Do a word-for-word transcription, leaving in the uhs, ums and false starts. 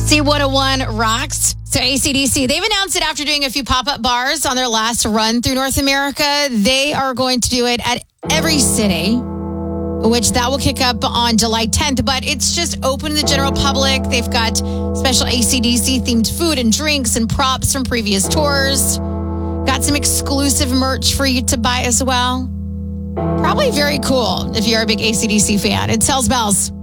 C one oh one rocks. So A C D C, they've announced it after doing a few pop-up bars on their last run through North America. They are going to do it at every city, which that will kick up on July tenth. But it's just open to the general public. They've got special A C D C-themed food and drinks and props from previous tours. Got some exclusive merch for you to buy as well. Probably very cool if you're a big A C D C fan. It sells bells.